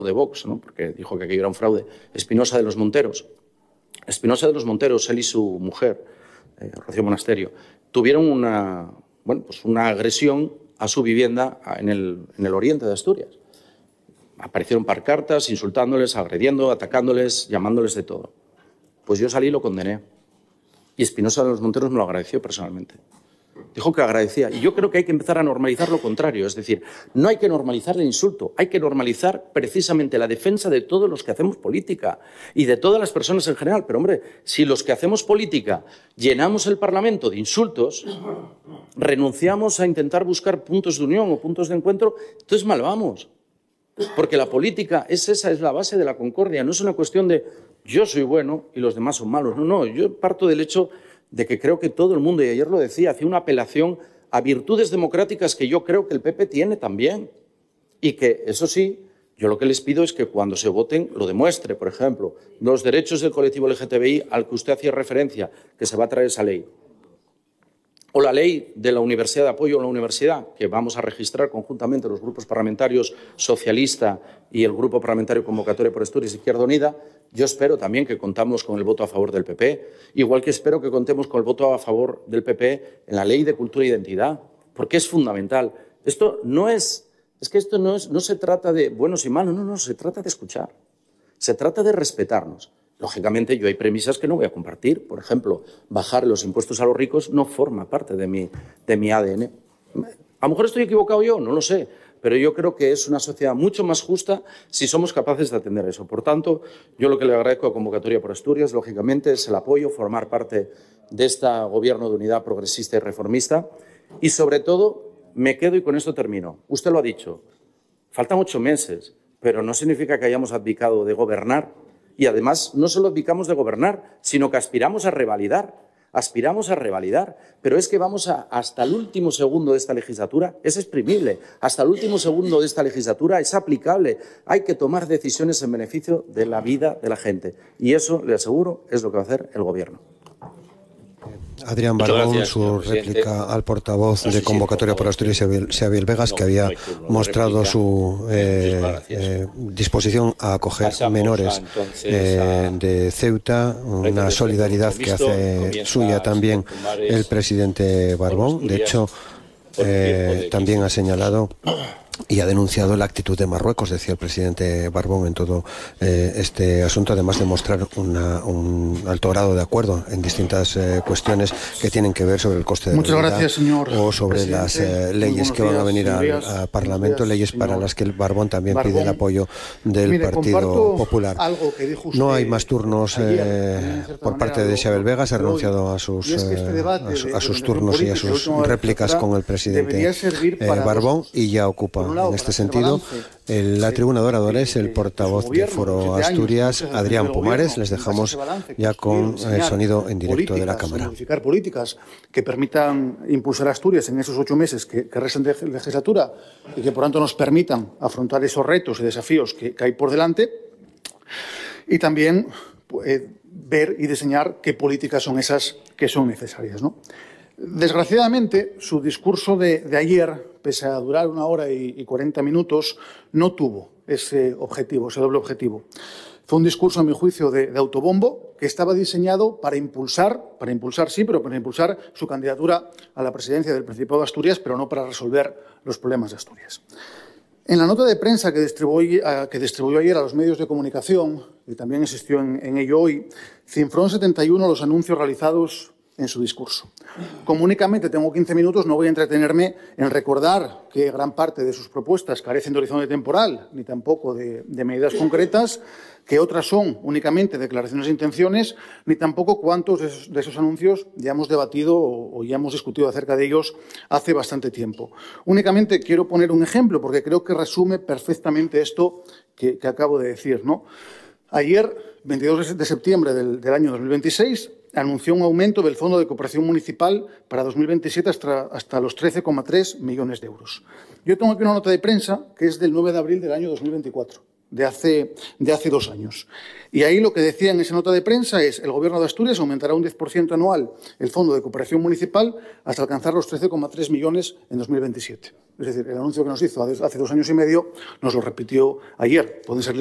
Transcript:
de Vox, ¿no? Porque dijo que aquello era un fraude. Espinosa de los Monteros. Espinosa de los Monteros, él y su mujer, Rocío Monasterio, tuvieron una agresión a su vivienda en el oriente de Asturias. Aparecieron pancartas insultándoles, agrediendo, atacándoles, llamándoles de todo. Pues yo salí y lo condené. Y Espinosa de los Monteros me lo agradeció personalmente. Dijo que agradecía. Y yo creo que hay que empezar a normalizar lo contrario. Es decir, no hay que normalizar el insulto, hay que normalizar precisamente la defensa de todos los que hacemos política y de todas las personas en general. Pero, hombre, si los que hacemos política llenamos el Parlamento de insultos, renunciamos a intentar buscar puntos de unión o puntos de encuentro, entonces mal vamos. Porque la política es la base de la concordia. No es una cuestión de yo soy bueno y los demás son malos. No, yo parto del hecho de que creo que todo el mundo, y ayer lo decía, hacía una apelación a virtudes democráticas que yo creo que el PP tiene también. Y que, eso sí, yo lo que les pido es que cuando se voten lo demuestre. Por ejemplo, los derechos del colectivo LGTBI al que usted hacía referencia, que se va a traer esa ley. O la ley de la Universidad de Apoyo a la Universidad, que vamos a registrar conjuntamente los grupos parlamentarios socialista y el Grupo Parlamentario Convocatoria por Asturias Izquierda Unida. Yo espero también que contamos con el voto a favor del PP, igual que espero que contemos con el voto a favor del PP en la Ley de Cultura e Identidad, porque es fundamental. Esto no se trata de buenos y malos, no, se trata de escuchar, se trata de respetarnos. Lógicamente, yo hay premisas que no voy a compartir. Por ejemplo, bajar los impuestos a los ricos no forma parte de mi ADN. A lo mejor estoy equivocado yo, no lo sé, pero yo creo que es una sociedad mucho más justa si somos capaces de atender eso. Por tanto, yo lo que le agradezco a Convocatoria por Asturias, lógicamente, es el apoyo, formar parte de este gobierno de unidad progresista y reformista. Y, sobre todo, me quedo, y con esto termino. Usted lo ha dicho, faltan 8 meses, pero no significa que hayamos abdicado de gobernar. Y, además, no solo abdicamos de gobernar, sino que aspiramos a revalidar. Pero es que vamos hasta el último segundo de esta legislatura, es exprimible. Hasta el último segundo de esta legislatura es aplicable. Hay que tomar decisiones en beneficio de la vida de la gente. Y eso, le aseguro, es lo que va a hacer el Gobierno. Adrián Barbón, su réplica al portavoz de Convocatoria por Asturias, Xavier Vegas, que había mostrado su disposición a acoger menores de Ceuta, una solidaridad que hace suya también el presidente Barbón. De hecho, también ha señalado y ha denunciado la actitud de Marruecos, decía el presidente Barbón, en todo este asunto, además de mostrar un alto grado de acuerdo en distintas cuestiones que tienen que ver sobre el coste de la vida o sobre las leyes que van a venir al Parlamento, leyes para las que el Barbón también pide el apoyo del Partido Popular. No hay más turnos por parte de Xavier Vegas, ha renunciado a sus turnos y a sus réplicas con el presidente Barbón, y ya ocupa en este sentido la tribuna de oradores el portavoz de Foro Asturias, Adrián Pumares. Les dejamos ya con el sonido en directo de la Cámara. Modificar políticas que permitan impulsar a Asturias en esos 8 meses que restan de legislatura y que por tanto nos permitan afrontar esos retos y desafíos que hay por delante, y también ver y diseñar qué políticas son esas que son necesarias, ¿no? Desgraciadamente, su discurso de ayer, pese a durar 1 hora y 40 minutos, no tuvo ese objetivo, ese doble objetivo. Fue un discurso, a mi juicio, de autobombo, que estaba diseñado para impulsar su candidatura a la presidencia del Principado de Asturias, pero no para resolver los problemas de Asturias. En la nota de prensa que distribuyó ayer a los medios de comunicación, y también insistió en ello hoy, cifró en 71 los anuncios realizados en su discurso. Como únicamente tengo 15 minutos, no voy a entretenerme en recordar que gran parte de sus propuestas carecen de horizonte temporal, ni tampoco de medidas concretas, que otras son únicamente declaraciones de intenciones, ni tampoco cuántos de esos anuncios ya hemos debatido o ya hemos discutido acerca de ellos hace bastante tiempo. Únicamente quiero poner un ejemplo, porque creo que resume perfectamente esto que acabo de decir, ¿no? Ayer, 22 de septiembre del año 2026, anunció un aumento del Fondo de Cooperación Municipal para 2027 hasta los 13,3 millones de euros. Yo tengo aquí una nota de prensa que es del 9 de abril del año 2024. de hace 2 años. Y ahí lo que decía en esa nota de prensa es: el Gobierno de Asturias aumentará un 10% anual el Fondo de Cooperación Municipal hasta alcanzar los 13,3 millones en 2027. Es decir, el anuncio que nos hizo hace 2 años y medio nos lo repitió ayer. Pueden ser